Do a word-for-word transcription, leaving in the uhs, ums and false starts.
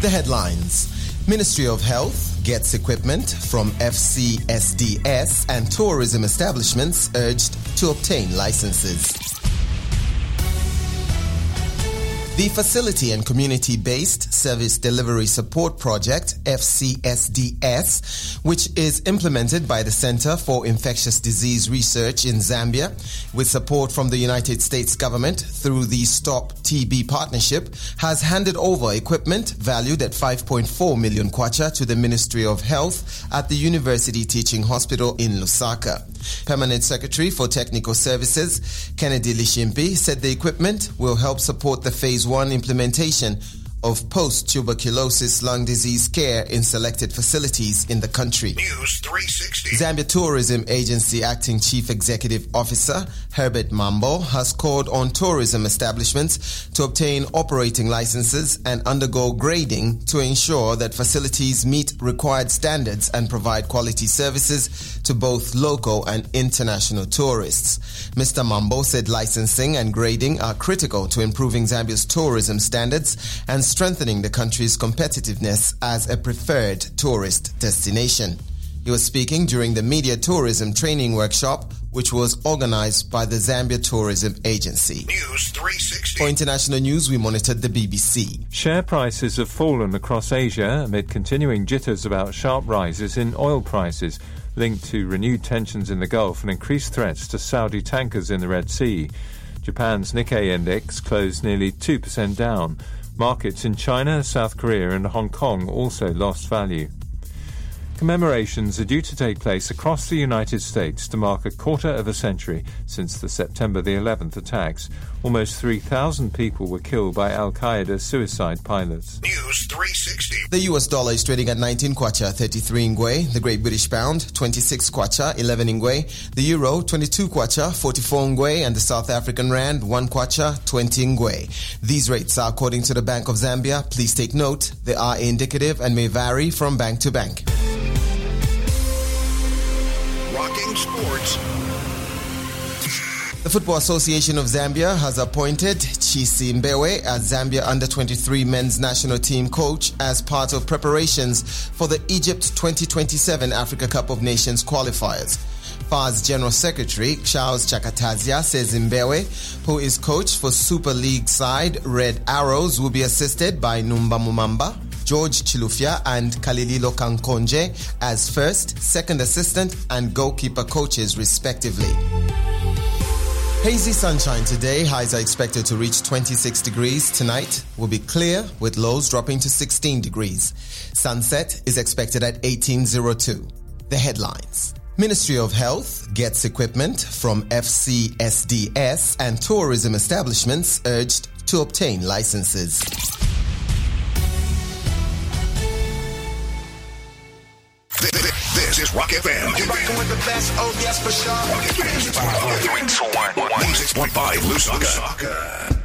The headlines. Ministry of Health gets equipment from F C S D S and tourism establishments urged to obtain licenses. The Facility and Community-Based Service Delivery Support Project, F C S D S, which is implemented by the Center for Infectious Disease Research in Zambia, with support from the United States government through the Stop T B Partnership, has handed over equipment valued at five point four million kwacha to the Ministry of Health at the University Teaching Hospital in Lusaka. Permanent Secretary for Technical Services, Kennedy Lishimpi, said the equipment will help support the Phase one implementation of post-tuberculosis lung disease care in selected facilities in the country. News three sixty. Zambia Tourism Agency Acting Chief Executive Officer Herbert Mambo has called on tourism establishments to obtain operating licenses and undergo grading to ensure that facilities meet required standards and provide quality services to both local and international tourists. Mister Mambo said licensing and grading are critical to improving Zambia's tourism standards and strengthening the country's competitiveness as a preferred tourist destination. He was speaking during the Media Tourism Training Workshop, which was organized by the Zambia Tourism Agency. News three sixty. For international news, we monitored the B B C. Share prices have fallen across Asia amid continuing jitters about sharp rises in oil prices, linked to renewed tensions in the Gulf and increased threats to Saudi tankers in the Red Sea. Japan's Nikkei index closed nearly two percent down. Markets in China, South Korea and Hong Kong also lost value. Commemorations are due to take place across the United States to mark a quarter of a century since the September the eleventh attacks. Almost three thousand people were killed by Al-Qaeda suicide pilots. News three sixty. The U S dollar is trading at nineteen kwacha, thirty-three ngwe. The Great British Pound, twenty-six kwacha, eleven ngwe. The Euro, twenty-two kwacha, forty-four ngwe. And the South African Rand, one kwacha, twenty ngwe. These rates are according to the Bank of Zambia. Please take note, they are indicative and may vary from bank to bank. Rocking Sports. The Football Association of Zambia has appointed Chisi Mbewe as Zambia under twenty-three men's national team coach as part of preparations for the Egypt twenty twenty-seven Africa Cup of Nations qualifiers. F A R's General Secretary Charles Chakatazia says Mbewe, who is coach for Super League side Red Arrows, will be assisted by Numba Mumamba, George Chilufya and Kalililo Kankonje as first, second assistant and goalkeeper coaches respectively. Hazy sunshine today. Highs are expected to reach twenty-six degrees. Tonight will be clear with lows dropping to sixteen degrees. Sunset is expected at eighteen oh two. The headlines. Ministry of Health gets equipment from F C S D S and tourism establishments urged to obtain licenses. This is Rock F M. You're rocking with the best, oh yes, for sure. Rock F M. one oh three point one Lusaka.